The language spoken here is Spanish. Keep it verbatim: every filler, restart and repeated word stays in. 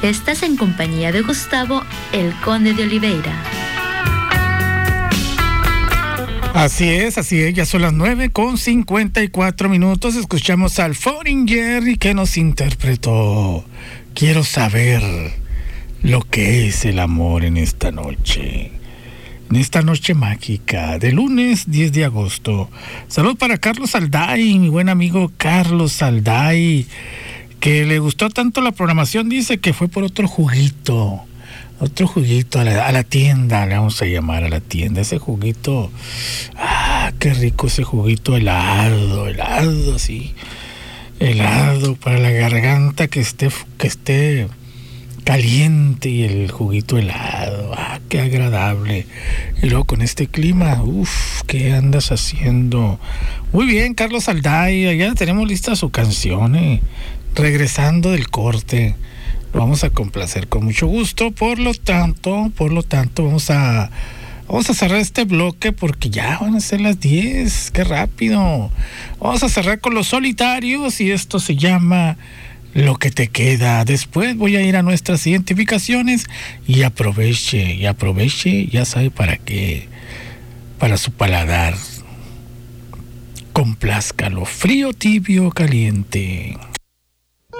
Estás en compañía de Gustavo, el Conde de Oliveira. Así es, así es, ya son las nueve con cincuenta y cuatro minutos. Escuchamos al Foreign Jerry que nos interpretó Quiero saber lo que es el amor en esta noche. En esta noche mágica de lunes diez de agosto. Salud para Carlos Alday, mi buen amigo Carlos Alday, que le gustó tanto la programación, dice que fue por otro juguito. Otro juguito a la, a la tienda, le vamos a llamar a la tienda. Ese juguito, ah, qué rico ese juguito helado, helado, sí. Helado para la garganta que esté, que esté caliente y el juguito helado, ah, qué agradable. Y luego con este clima, uff, ¿qué andas haciendo? Muy bien, Carlos Alday, allá tenemos lista su canción, eh. Regresando del corte. Lo vamos a complacer con mucho gusto. Por lo tanto, por lo tanto, vamos a vamos a cerrar este bloque porque ya van a ser las diez. ¡Qué rápido! Vamos a cerrar con Los Solitarios y esto se llama Lo que te queda. Después voy a ir a nuestras identificaciones y aproveche, y aproveche, ya sabe para qué. Para su paladar. Complázcalo. Frío, tibio, caliente.